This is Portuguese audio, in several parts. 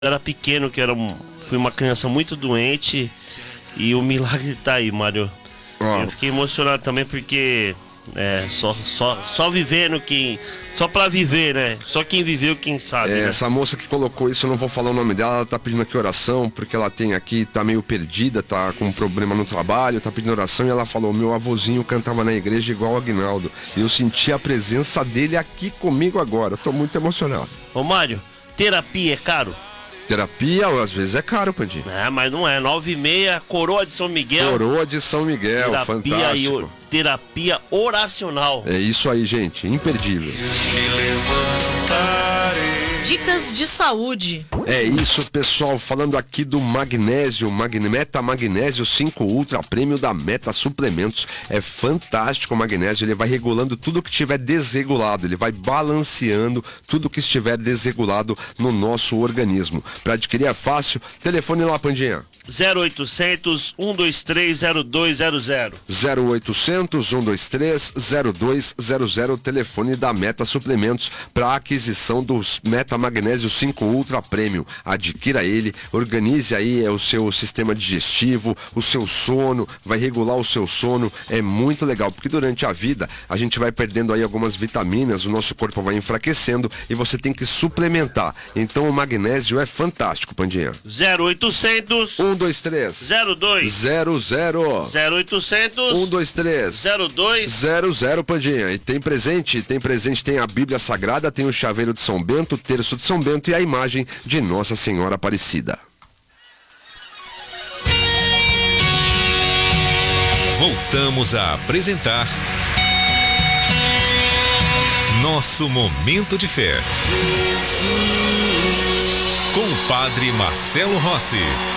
era pequeno, fui uma criança muito doente e o milagre tá aí, Mário. Eu fiquei emocionado também porque só vivendo só pra viver, né? Só quem viveu, quem sabe. Né? Essa moça que colocou isso, eu não vou falar o nome dela, ela tá pedindo aqui oração, porque ela tem aqui, tá meio perdida, tá com um problema no trabalho, tá pedindo oração, e ela falou: meu avôzinho cantava na igreja igual o Aguinaldo, e eu senti a presença dele aqui comigo agora, tô muito emocionado. Ô Mário, terapia é caro? Terapia, às vezes é caro, Pandinho. Mas não é. 9,6, Coroa de São Miguel. Coroa de São Miguel, terapia fantástico. Terapia oracional. É isso aí, gente, imperdível. Dicas de saúde. É isso, pessoal, falando aqui do magnésio, Meta Magnésio 5 Ultra Prêmio da Meta Suplementos. É fantástico o magnésio, ele vai regulando tudo que estiver desregulado, ele vai balanceando tudo que estiver desregulado no nosso organismo. Para adquirir é fácil, telefone lá, Pandinha. 0800 123 0200. 0800 123 0200, telefone da Meta Suplementos para aquisição dos Meta Magnésio 5 Ultra Prêmio. Adquira ele, organize aí o seu sistema digestivo, o seu sono, vai regular o seu sono, é muito legal, porque durante a vida a gente vai perdendo aí algumas vitaminas, o nosso corpo vai enfraquecendo e você tem que suplementar. Então o magnésio é fantástico, Pandinha. 0800 123 02 00 0800 123 02 00, Pandinha. E tem presente, tem a Bíblia Sagrada, tem o chaveiro de São Bento, o terço de São Bento e a imagem de Nossa Senhora Aparecida. Voltamos a apresentar Nosso Momento de Fé. Com o Padre Marcelo Rossi.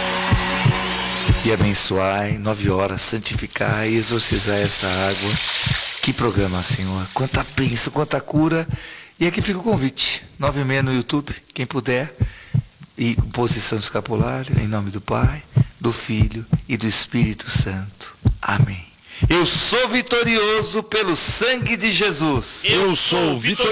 E abençoai, 9 horas, santificai e exorcizai essa água. Que programa, Senhor. Quanta bênção, quanta cura. E aqui fica o convite, 9h30 no YouTube, quem puder. E posição do escapulário, em nome do Pai, do Filho e do Espírito Santo. Amém. Eu sou vitorioso pelo sangue de Jesus. Eu sou vitorioso